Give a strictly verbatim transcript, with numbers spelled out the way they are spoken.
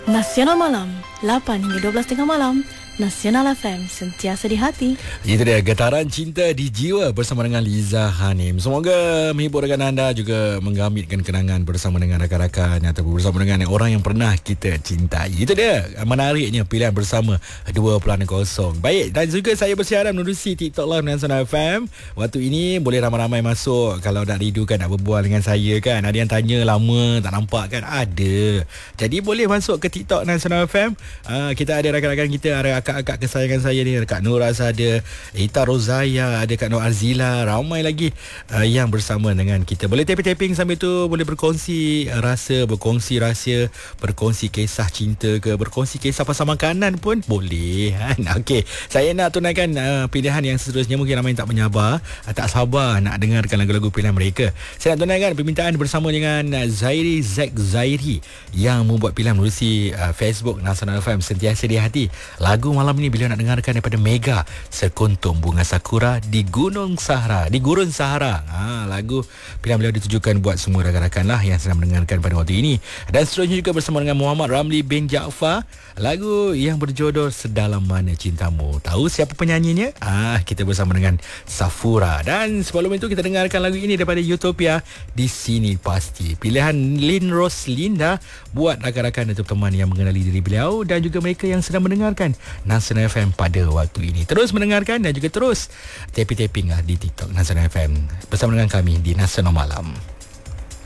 Nasional Malam, lapan hingga dua belas tengah malam. Nasional F M, sentiasa di hati. Itu dia Getaran Cinta di Jiwa bersama dengan Liza Hanim. Semoga menghibur rekan anda, juga menggambitkan kenangan bersama dengan rakan-rakan ataupun bersama dengan orang yang pernah kita cintai. Itu dia menariknya pilihan bersama dua puluhan kosong. Baik, dan juga saya bersiaran menerusi TikTok Live Nasional F M. Waktu ini boleh ramai-ramai masuk. Kalau nak rindu kan, nak berbual dengan saya kan. Ada yang tanya lama tak nampak kan. Ada. Jadi boleh masuk ke TikTok Nasional F M. uh, Kita ada rakan-rakan kita, ada akak-akak kesayangan saya ni, Kak Nuraz ada, Ita Rozaya ada, Kak Nur Arzila, ramai lagi uh, yang bersama dengan kita. Boleh tapping-tapping sambil tu, boleh berkongsi rasa, berkongsi rahsia, berkongsi kisah cinta ke, berkongsi kisah pasal makanan pun boleh kan. Okey, saya nak tunaikan uh, pilihan yang seterusnya. Mungkin ramai yang tak menyabar, uh, tak sabar nak dengarkan lagu-lagu pilihan mereka. Saya nak tunaikan permintaan bersama dengan uh, Zairi Zack Zairi yang membuat pilihan melalui uh, Facebook Nasional F M, sentiasa di hati. Lagu malam ni beliau nak dengarkan daripada Mega, Sekuntum Bunga Sakura di Gunung Sahara, di Gurun Sahara. Ha, lagu pilihan beliau ditujukan buat semua rakan-rakan lah yang sedang mendengarkan pada waktu ini. Dan seterusnya juga bersama dengan Muhammad Ramli bin Jaafar, lagu yang berjodoh Sedalam Mana Cintamu. Tahu siapa penyanyinya? Ah, kita bersama dengan Safura. Dan sebelum itu kita dengarkan lagu ini daripada Utopia, Di Sini Pasti. Pilihan Lin Roslinda buat rakan-rakan dan teman yang mengenali diri beliau dan juga mereka yang sedang mendengarkan Nasional F M pada waktu ini. Terus mendengarkan dan juga terus tapping-tapping lah di TikTok Nasional F M bersama dengan kami di Nasional Malam.